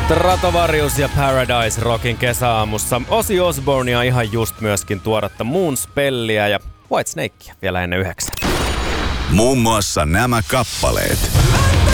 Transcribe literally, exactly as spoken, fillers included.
Stratovarius ja Paradise Rockin kesäaamussa. Ozzy Osbournea ihan just myöskin tuoretta Moonspellia ja Whitesnakea vielä ennen yhdeksän. Muun muassa nämä kappaleet.